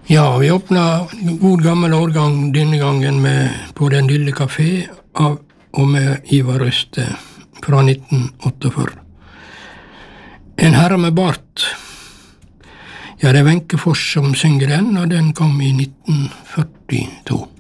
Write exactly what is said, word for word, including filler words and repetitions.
Ja, vi åpna god gammel årgang denne gangen med På den lille kafé av, og med Ivar Øste fra nitten åttiåtte. En herre med bart. Ja, det er Wenche Foss som synger den, og den kom i nitten førtito.